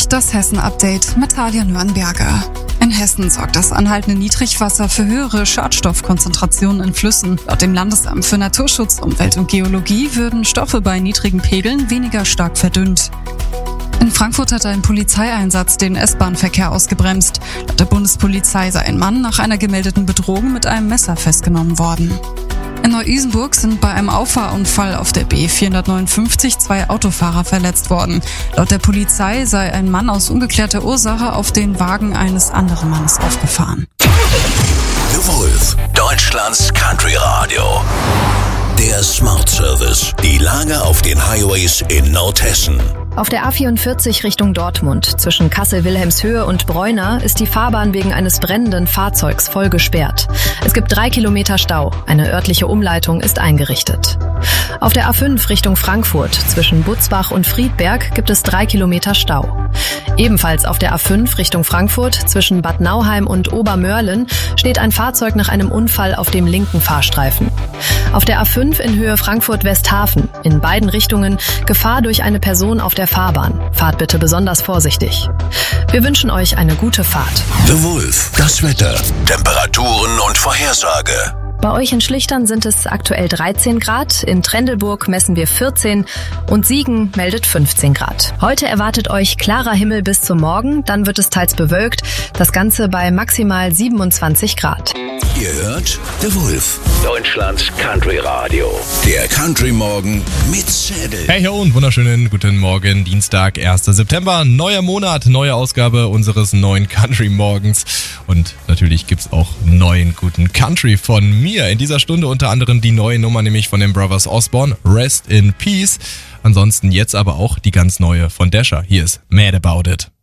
Und das Hessen-Update mit Talia Nürnberger. In Hessen sorgt das anhaltende Niedrigwasser für höhere Schadstoffkonzentrationen in Flüssen. Laut dem Landesamt für Naturschutz, Umwelt und Geologie würden Stoffe bei niedrigen Pegeln weniger stark verdünnt. In Frankfurt hat ein Polizeieinsatz den S-Bahn-Verkehr ausgebremst. Laut der Bundespolizei sei ein Mann nach einer gemeldeten Bedrohung mit einem Messer festgenommen worden. In Neu-Isenburg sind bei einem Auffahrunfall auf der B459 2 Autofahrer verletzt worden. Laut der Polizei sei ein Mann aus ungeklärter Ursache auf den Wagen eines anderen Mannes aufgefahren. The Wolf, Deutschlands Country Radio. Der Smart Service. Die Lage auf den Highways in Nordhessen. Auf der A44 Richtung Dortmund zwischen Kassel-Wilhelmshöhe und Breuna ist die Fahrbahn wegen eines brennenden Fahrzeugs voll gesperrt. Es gibt 3 Kilometer Stau. Eine örtliche Umleitung ist eingerichtet. Auf der A5 Richtung Frankfurt zwischen Butzbach und Friedberg gibt es 3 Kilometer Stau. Ebenfalls auf der A5 Richtung Frankfurt zwischen Bad Nauheim und Obermörlen steht ein Fahrzeug nach einem Unfall auf dem linken Fahrstreifen. Auf der A5 in Höhe Frankfurt-Westhafen in beiden Richtungen Gefahr durch eine Person auf der Fahrbahn. Fahrt bitte besonders vorsichtig. Wir wünschen euch eine gute Fahrt. The Wolf, das Wetter, Temperaturen und Vorhersage. Bei euch in Schlichtern sind es aktuell 13 Grad, in Trendelburg messen wir 14 und Siegen meldet 15 Grad. Heute erwartet euch klarer Himmel bis zum Morgen, dann wird es teils bewölkt, das Ganze bei maximal 27 Grad. Ihr hört The Wolf, Deutschlands Country Radio. Der Country Morgen mit Zettel. Hey ho und wunderschönen guten Morgen, Dienstag, 1. September, neuer Monat, neue Ausgabe unseres neuen Country Morgens. Und natürlich gibt's auch neuen guten Country von mir. In dieser Stunde unter anderem die neue Nummer, nämlich von den Brothers Osborne, Rest in Peace. Ansonsten jetzt aber auch die ganz neue von Dasher. Hier ist Mad About It.